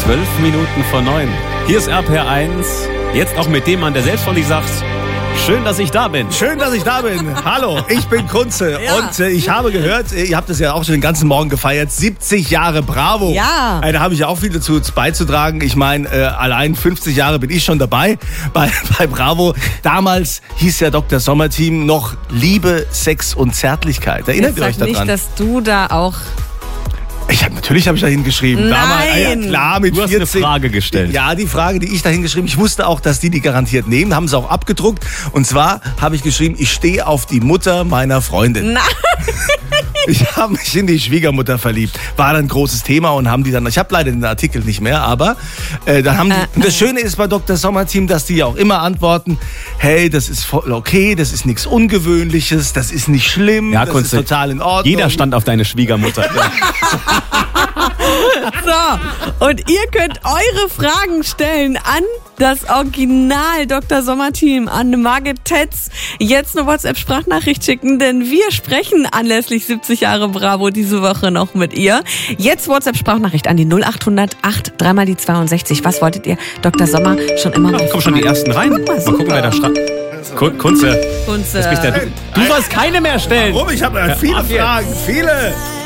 12 Minuten vor 9. Hier ist RPR1. Jetzt auch mit dem Mann, der selbst von sich sagt, schön, dass ich da bin. Schön, dass ich da bin. Hallo, ich bin Kunze. Ja. Und ich habe gehört, ihr habt das ja auch schon den ganzen Morgen gefeiert, 70 Jahre Bravo. Ja. Da habe ich ja auch viel dazu beizutragen. Ich meine, allein 50 Jahre bin ich schon dabei bei Bravo. Damals hieß ja Dr. Sommer-Team noch Liebe, Sex und Zärtlichkeit. Erinnert ihr euch Sag daran? nicht, dass du da auch... Natürlich habe ich da hingeschrieben. Nein. Damals, ja klar, mit Du hast 14. eine Frage gestellt. Ja, die Frage, die ich da hingeschrieben, ich wusste auch, dass die garantiert nehmen, haben sie auch abgedruckt. Und zwar habe ich geschrieben, ich stehe auf die Mutter meiner Freundin. Nein. Ich habe mich in die Schwiegermutter verliebt. War dann ein großes Thema und haben die dann, ich habe leider den Artikel nicht mehr, aber dann haben die, und das Schöne ist bei Dr. Sommer-Team, dass die ja auch immer antworten, hey, das ist voll okay, das ist nichts Ungewöhnliches, das ist nicht schlimm, Ja, das Kunze, ist total in Ordnung. Jeder stand auf deine Schwiegermutter. So, und ihr könnt eure Fragen stellen an das Original Dr. Sommer-Team, an Margit Tetz. Jetzt eine WhatsApp-Sprachnachricht schicken, denn wir sprechen anlässlich 70 Jahre Bravo diese Woche noch mit ihr. Jetzt WhatsApp-Sprachnachricht an die 0800 8 3 die 62. Was wolltet ihr Dr. Sommer schon immer mal Komm schon die ersten rein. Mal gucken, wer da schreibt. Kunze. Kunze. Du sollst keine mehr stellen. Warum? Ich habe viele Fragen, viele.